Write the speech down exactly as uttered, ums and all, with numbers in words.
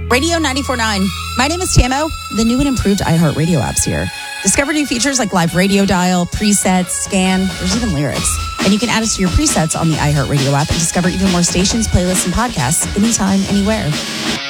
Radio ninety-four point nine. My name is Tamo. The new and improved iHeartRadio app's here. Discover new features like live radio dial, presets, scan. There's even lyrics. And you can add us to your presets on the iHeartRadio app and discover even more stations, playlists, and podcasts anytime, anywhere.